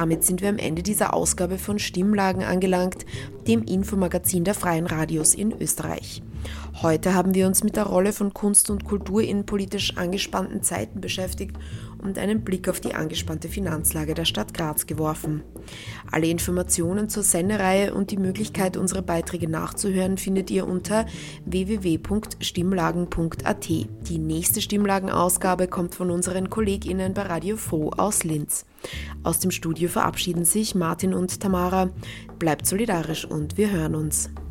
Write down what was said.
damit sind wir am Ende dieser Ausgabe von Stimmlagen angelangt, dem Infomagazin der Freien Radios in Österreich. Heute haben wir uns mit der Rolle von Kunst und Kultur in politisch angespannten Zeiten beschäftigt und einen Blick auf die angespannte Finanzlage der Stadt Graz geworfen. Alle Informationen zur Sendereihe und die Möglichkeit, unsere Beiträge nachzuhören, findet ihr unter www.stimmlagen.at. Die nächste Stimmlagenausgabe kommt von unseren KollegInnen bei Radio Froh aus Linz. Aus dem Studio verabschieden sich Martin und Tamara. Bleibt solidarisch und wir hören uns.